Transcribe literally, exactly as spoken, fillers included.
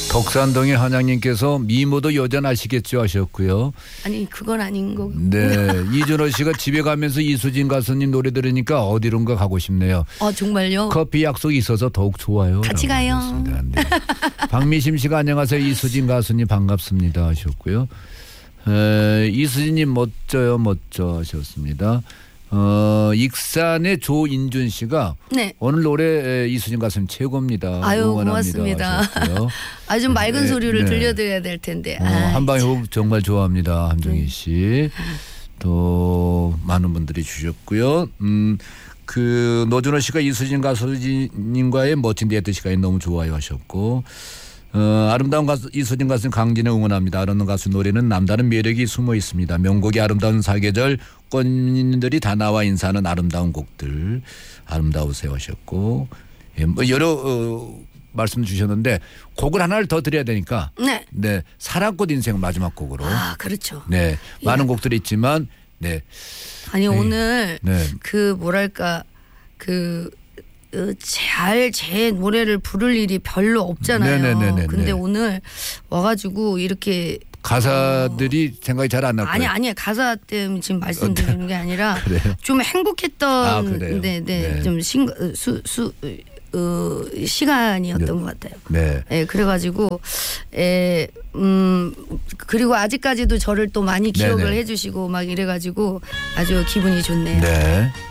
덕산동의 한양님께서 미모도 여전하시겠죠 하셨고요. 아니 그건 아닌 거고. 네, 이준호 씨가 집에 가면서 이수진 가수님 노래 들으니까 어디론가 가고 싶네요. 어 정말요? 커피 약속이 있어서 더욱 좋아요. 같이 가요. 네. 박미심 씨가 안녕하세요. 이수진 가수님 반갑습니다 하셨고요. 에, 이수진님 멋져요 멋져 하셨습니다. 어, 익산의 조인준 씨가 네. 오늘 노래 이수진 가수님 최고입니다. 아유 응원합니다. 고맙습니다. 아주 맑은 네, 소리를 네. 들려드려야 될 텐데. 어, 한방의 호흡 정말 좋아합니다. 함정희 씨. 또 많은 분들이 주셨고요. 음, 그 노준호 씨가 이수진 가수님과의 멋진 데이트 시간이 너무 좋아요 하셨고 어, 아름다운 가수 이수진 가수님 강진에 응원합니다. 아름다운 가수 노래는 남다른 매력이 숨어 있습니다. 명곡이 아름다운 사계절 꽃님들이 다 나와 인사하는 아름다운 곡들 아름다우세요 하셨고 예, 뭐 여러 어, 말씀 주셨는데 곡을 하나를 더 드려야 되니까 네. 네 사랑꽃 인생 마지막 곡으로 아 그렇죠. 네 많은 예. 곡들이 있지만 네 아니 네. 오늘 네. 그 뭐랄까 그 잘 제 노래를 부를 일이 별로 없잖아요. 네네네네. 근데 오늘 와가지고 이렇게 가사들이 어. 생각이 잘 안 날 거예요. 아니 아니 가사 때문에 지금 말씀드리는 게 아니라 그래요? 좀 행복했던 아, 그래요? 네, 네, 네. 좀 수 수 어, 시간이었던 네. 것 같아요. 네. 예, 그래가지고, 에, 음, 그리고 아직까지도 저를 또 많이 기억을 네네. 해주시고 막 이래가지고 아주 기분이 좋네요. 네.